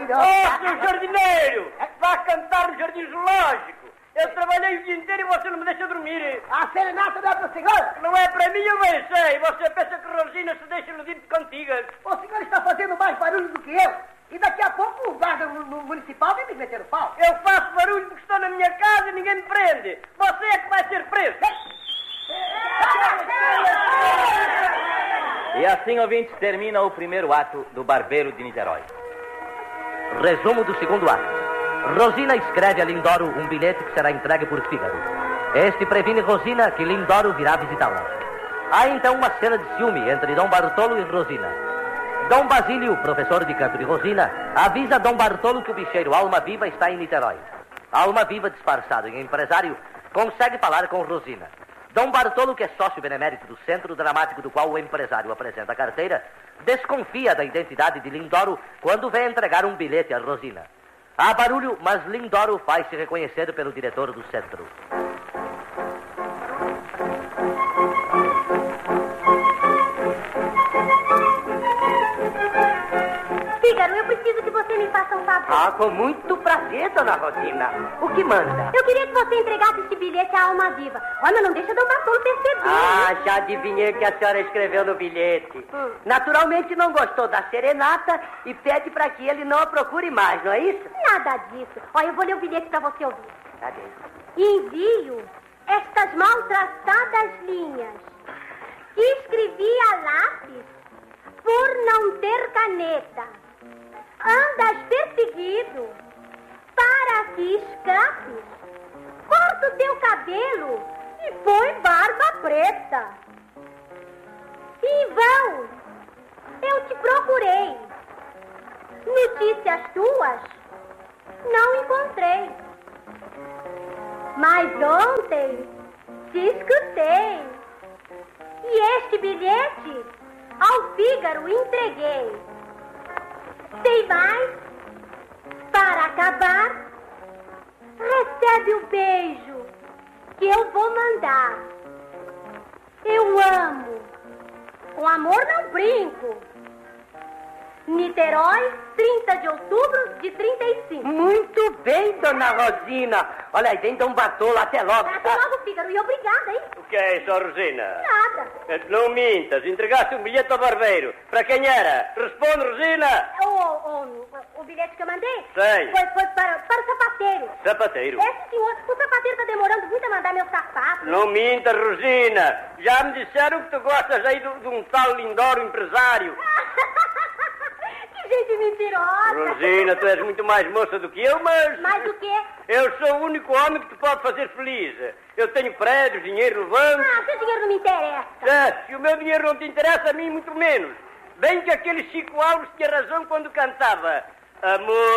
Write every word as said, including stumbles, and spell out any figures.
filho. Oh, seu jardineiro! Vá cantar no jardim zoológico. Eu trabalhei o dia inteiro e você não me deixa dormir. A serenata não é para o senhor? Não é para mim, eu bem sei. Você pensa que Rosina se deixa iludir de cantigas. O senhor está fazendo mais barulho do que eu. E daqui a pouco o guarda municipal vem me meter o pau. Eu faço barulho porque estou na minha casa e ninguém me prende. Você é que vai ser preso. E assim, ouvintes, termina o primeiro ato do Barbeiro de Niterói. Resumo do segundo ato. Rosina escreve a Lindoro um bilhete que será entregue por Fígaro. Este previne Rosina que Lindoro virá visitá-la. Há então uma cena de ciúme entre Dom Bartolo e Rosina. Dom Basílio, professor de canto de Rosina, avisa Dom Bartolo que o bicheiro Alma Viva está em Niterói. Alma Viva, disfarçado em empresário, consegue falar com Rosina. Dom Bartolo, que é sócio benemérito do Centro Dramático do qual o empresário apresenta a carteira, desconfia da identidade de Lindoro quando vem entregar um bilhete a Rosina. Há barulho, mas Lindoro faz-se reconhecer pelo diretor do centro. Fígaro, eu preciso que você me faça um favor. Ah, com muito prazer, dona Rosina. O que manda? Eu queria que você entregasse este bilhete à Alma Viva. Olha, não deixa Dom Bartolo perceber. Ah, já adivinhei o que a senhora escreveu no bilhete. Hum. Naturalmente não gostou da serenata e pede para que ele não a procure mais, não é isso? Nada disso. Olha, eu vou ler o bilhete para você ouvir. Cadê? Envio estas mal traçadas linhas que escrevi a lápis por não ter caneta. Andas perseguido para que escapes. Corta o teu cabelo e põe barba preta. Em vão, eu te procurei. Notícias tuas não encontrei. Mas ontem te escutei. E este bilhete ao Fígaro entreguei. Tem mais? Para acabar, recebe o beijo que eu vou mandar. Eu amo. Com amor não brinco. Niterói, trinta de outubro de trinta e cinco. Muito bem, dona Rosina. Olha aí, vem Dom Bartolo, até logo. Até logo, Fígaro, e obrigada, hein? O que é isso, Rosina? Nada. Não mintas, entregaste um bilhete ao barbeiro. Para quem era? Responde, Rosina. O, o, o bilhete que eu mandei? Sei. Foi, foi para, para o sapateiro. Sapateiro. Esse senhor, o sapateiro está demorando muito a mandar meu sapato. Não mintas, Rosina. Já me disseram que tu gostas aí de, de um tal Lindoro empresário. Que gente mentirosa. Rosina, tu és muito mais moça do que eu, mas... Mais o quê? Eu sou o único homem que te pode fazer feliz. Eu tenho prédios, dinheiro no banco. Ah, seu dinheiro não me interessa. É, se o meu dinheiro não te interessa, a mim muito menos. Bem que aquele Chico Alves tinha razão quando cantava. Amor...